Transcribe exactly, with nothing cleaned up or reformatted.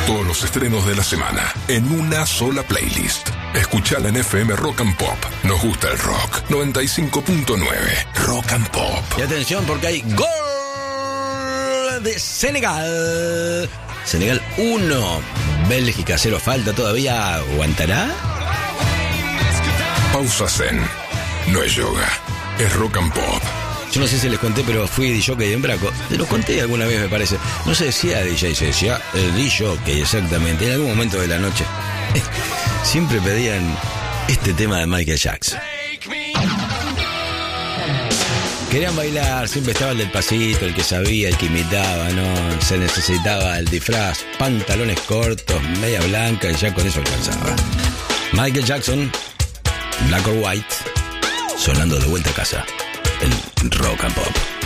Todos los estrenos de la semana en una sola playlist. Escuchala en F M Rock and Pop. Nos gusta el rock. noventa y cinco punto nueve Rock and Pop. Y atención porque hay gol de Senegal. Senegal uno, Bélgica cero. Falta todavía. ¿Aguantará? Pausa Zen. No es yoga, es rock and pop. Yo no sé si les conté, pero fui D J en Braco. Te lo conté alguna vez, me parece. No se decía D J, se decía el D J, exactamente. En algún momento de la noche siempre pedían este tema de Michael Jackson. Querían bailar, siempre estaba el del pasito, el que sabía, el que imitaba, ¿no? Se necesitaba el disfraz, pantalones cortos, media blanca, y ya con eso alcanzaba. Michael Jackson, Black or White, sonando de vuelta a casa en Rock and Pop.